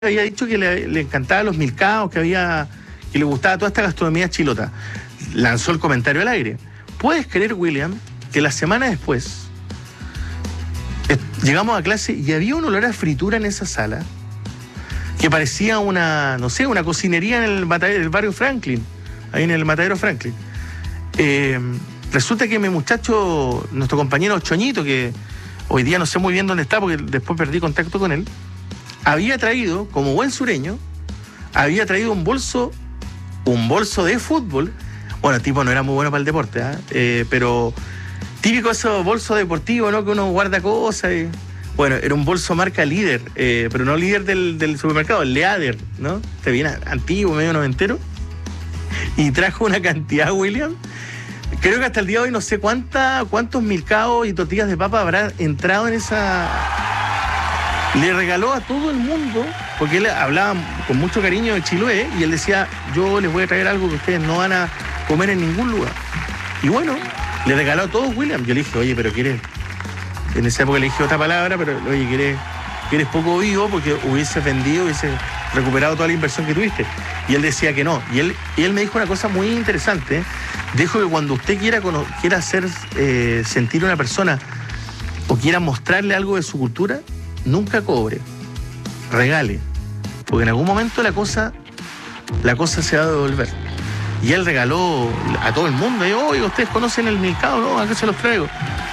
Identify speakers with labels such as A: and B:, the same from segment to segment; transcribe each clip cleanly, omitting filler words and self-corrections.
A: había dicho que le encantaban los milcaos, que le gustaba toda esta gastronomía chilota. Lanzó el comentario al aire. ¿Puedes creer, William, que la semana después llegamos a clase y había un olor a fritura en esa sala que parecía una cocinería en el barrio Franklin, ahí en el matadero Franklin? Resulta que mi muchacho, nuestro compañero Choñito, que hoy día no sé muy bien dónde está porque después perdí contacto con él, había traído, como buen sureño, un bolso de fútbol. Bueno, el tipo no era muy bueno para el deporte, pero típico esos bolsos deportivos, ¿no? Que uno guarda cosas. Bueno, era un bolso marca Líder, pero no Líder del supermercado, Leader, ¿no? Este bien antiguo, medio noventero. Y trajo una cantidad, William. Creo que hasta el día de hoy no sé cuántos milcaos y tortillas de papa habrá entrado en esa... Le regaló a todo el mundo, porque él hablaba con mucho cariño de Chiloé, y él decía, yo les voy a traer algo que ustedes no van a comer en ningún lugar. Y bueno, le regaló a todos, William. Yo le dije, oye, pero ¿quieres? En esa época le dije otra palabra, pero oye, ¿quieres poco vivo? Porque hubieses vendido, hubieses recuperado toda la inversión que tuviste. Y él decía que no. Y él me dijo una cosa muy interesante. Dijo que cuando usted quiera hacer sentir a una persona o quiera mostrarle algo de su cultura, nunca cobre, regale, porque en algún momento la cosa se va a devolver. Y él regaló a todo el mundo. Y oye, ¿ustedes conocen el milcao? No, acá se los traigo.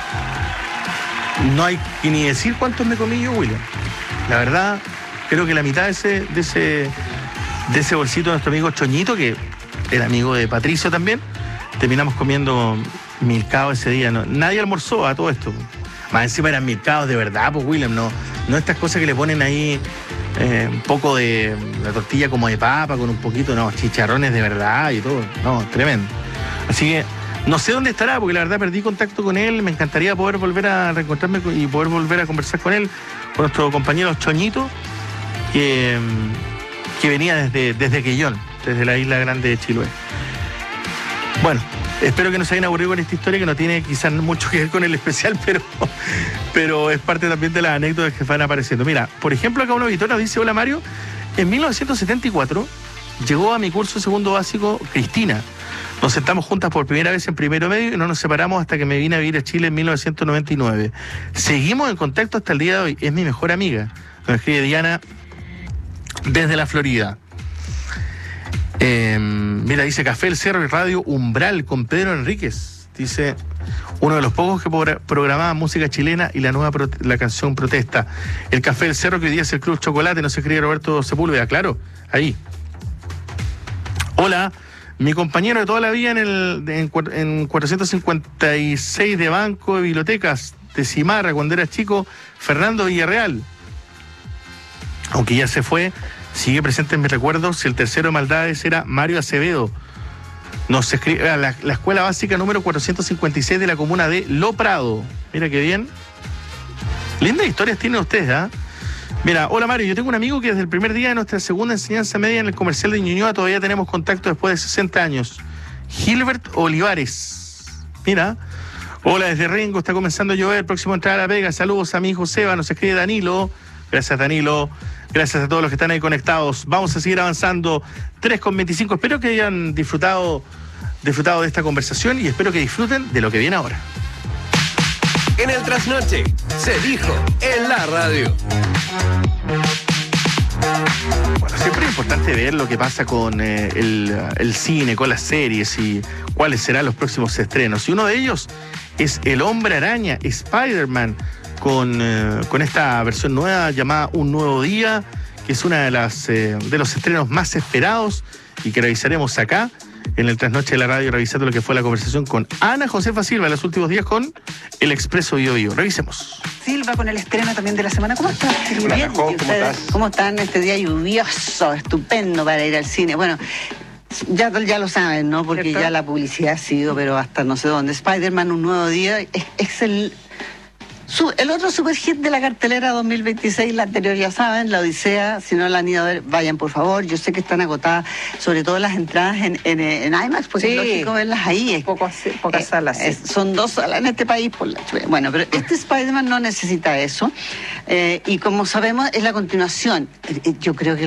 A: No hay que ni decir cuántos me comí yo, William. La verdad, creo que la mitad de ese bolsito de nuestro amigo Choñito, que era amigo de Patricio también, terminamos comiendo milcao ese día. No, nadie almorzó a todo esto. Más encima eran milcaos de verdad, pues, William, no estas cosas que le ponen ahí un poco de la tortilla como de papa con un poquito, no, chicharrones de verdad y todo. No, tremendo. Así que no sé dónde estará, porque la verdad perdí contacto con él. Me encantaría poder volver a reencontrarme y poder volver a conversar con él, con nuestro compañero Choñito, que venía desde Quellón, desde la isla grande de Chiloé. Bueno, espero que no se hayan aburrido con esta historia, que no tiene quizás mucho que ver con el especial, pero es parte también de las anécdotas que van apareciendo. Mira, por ejemplo, acá un auditor nos dice, hola Mario, en 1974 llegó a mi curso segundo básico Cristina. Nos sentamos juntas por primera vez en primero medio y no nos separamos hasta que me vine a vivir a Chile en 1999. Seguimos en contacto hasta el día de hoy. Es mi mejor amiga. Nos escribe Diana desde la Florida. Mira, dice Café El Cerro y Radio Umbral con Pedro Enríquez. Dice, uno de los pocos que programaba música chilena y la canción Protesta. El Café El Cerro, que hoy día es el Club Chocolate, nos escribe Roberto Sepúlveda, claro, ahí. Hola, mi compañero de toda la vida en 456 de Banco de Bibliotecas de Cimarra, cuando era chico, Fernando Villarreal. Aunque ya se fue, sigue presente en mis recuerdos. El tercero de Maldades era Mario Acevedo. Nos escribe la escuela básica número 456 de la comuna de Lo Prado. Mira qué bien. Lindas historias tienen ustedes, ¿ah? Mira, hola Mario, yo tengo un amigo que desde el primer día de nuestra segunda enseñanza media en el comercial de Ñuñoa todavía tenemos contacto después de 60 años. Gilbert Olivares. Mira. Hola, desde Rengo, está comenzando a llover, próximo a entrar a La Vega. Saludos a mi hijo Seba, nos escribe Danilo. Gracias, Danilo. Gracias a todos los que están ahí conectados. Vamos a seguir avanzando. 3:25. Espero que hayan disfrutado de esta conversación y espero que disfruten de lo que viene ahora.
B: En el trasnoche se dijo en la radio.
A: Bueno, siempre es importante ver lo que pasa con el cine, con las series y cuáles serán los próximos estrenos. Y uno de ellos es El Hombre Araña, Spider-Man, con esta versión nueva llamada Un Nuevo Día, que es una de los estrenos más esperados y que revisaremos acá en el Trasnoche de la Radio, revisando lo que fue la conversación con Ana Josefa Silva en los últimos días con El Expreso Bio Bio. Revisemos.
C: Silva, con el estreno también de la semana. ¿Cómo estás?
D: Hola, bien. ¿Cómo estás?
C: ¿Cómo están este día lluvioso, estupendo para ir al cine? Bueno, ya lo saben, ¿no? Porque ¿cierto? Ya la publicidad ha sido, pero hasta no sé dónde. Spider-Man, Un Nuevo Día, es El otro superhit de la cartelera 2026, la anterior ya saben, La Odisea. Si no la han ido a ver, vayan por favor. Yo sé que están agotadas, sobre todo las entradas en IMAX, porque
D: Sí.
C: es lógico verlas ahí.
D: Pocas salas. Sí.
C: Son 2 salas en este país. Bueno, pero este Spider-Man no necesita eso. Y como sabemos, es la continuación. Yo creo que